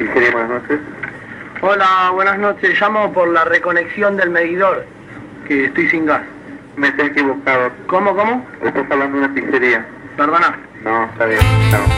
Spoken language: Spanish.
Pizzería, buenas noches. Hola, buenas noches. Llamo por la reconexión del medidor, que estoy sin gas. Me estoy equivocado. ¿Cómo? Estás hablando de una pizzería. Perdona. No, está bien. Chao.